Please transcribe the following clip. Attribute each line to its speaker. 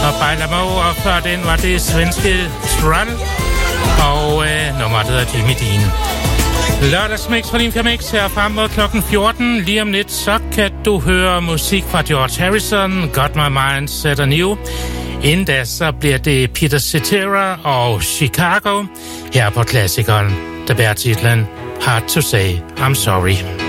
Speaker 1: og Bailamo, og før den var det svenske Strull, og nummeret hedder Jimmy Dean. Lørdagsmix fra Limfjord Mix her frem mod klokken 14. Lige om lidt, så kan du høre musik fra George Harrison, Got My Mind Set Anew. Inden da, så bliver det Peter Cetera og Chicago her på klassikeren, der bærer titlen Hard to Say I'm Sorry.